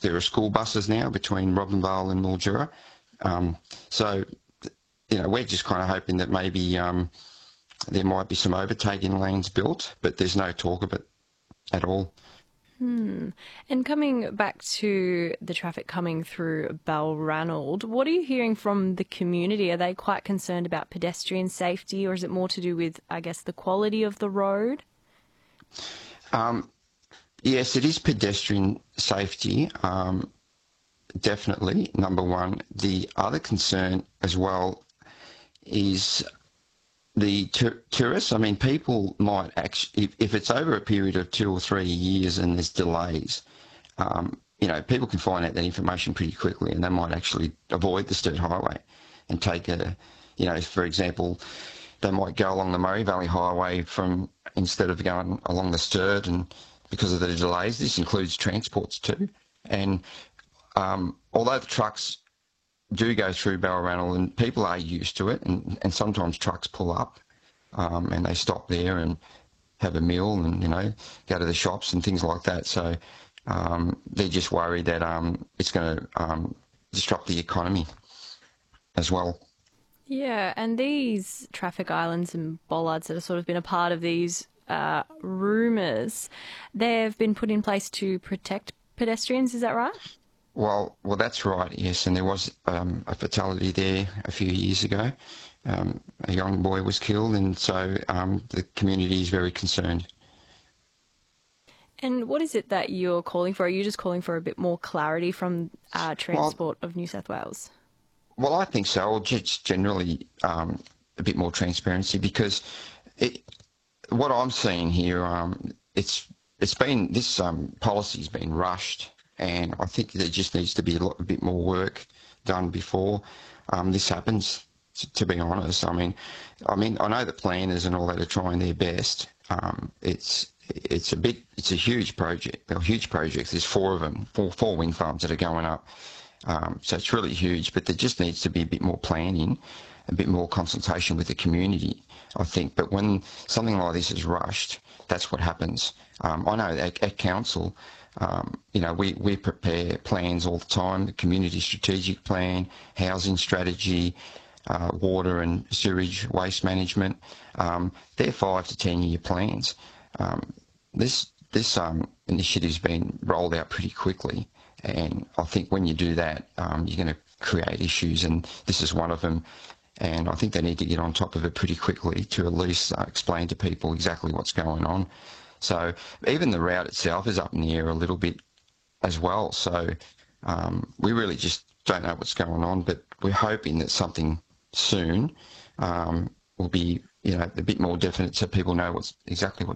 there are school buses now between Robinvale and Mildura. So, we're just kind of hoping that maybe there might be some overtaking lanes built, but there's no talk of it at all. And coming back to the traffic coming through Balranald, what are you hearing from the community? Are they quite concerned about pedestrian safety, or is it more to do with, I guess, the quality of the road? Yes, it is pedestrian safety, definitely, number one. The other concern as well is the tourists. I mean, people might actually, if it's over a period of 2 or 3 years and there's delays, people can find out that information pretty quickly, and they might actually avoid the Sturt Highway and take for example, they might go along the Murray Valley Highway instead of going along the Sturt, and because of the delays, this includes transports too. And although the trucks do go through Balranald, and people are used to it, and sometimes trucks pull up and they stop there and have a meal and, go to the shops and things like that. So they're just worried that it's going to disrupt the economy as well. Yeah, and these traffic islands and bollards that have sort of been a part of these rumours, they've been put in place to protect pedestrians, is that right? Well, that's right, yes. And there was a fatality there a few years ago. A young boy was killed, and so the community is very concerned. And what is it that you're calling for? Are you just calling for a bit more clarity from Transport of New South Wales? Well, I think so. Or just generally a bit more transparency, because what I'm seeing here, this policy's been rushed. And I think there just needs to be a bit more work done before this happens, to be honest. I mean, I know the planners and all that are trying their best. It's a huge project. They're huge projects. There's 4 of them, four wind farms that are going up. So it's really huge, but there just needs to be a bit more planning, a bit more consultation with the community, I think. But when something like this is rushed, that's what happens. I know at council, we prepare plans all the time, the community strategic plan, housing strategy, water and sewage waste management. They're 5 to 10 year plans. This initiative's been rolled out pretty quickly, and I think when you do that, you're going to create issues, and this is one of them. And I think they need to get on top of it pretty quickly to at least explain to people exactly what's going on. So even the route itself is up in the air a little bit as well. So we really just don't know what's going on, but we're hoping that something soon will be, a bit more definite, so people know what's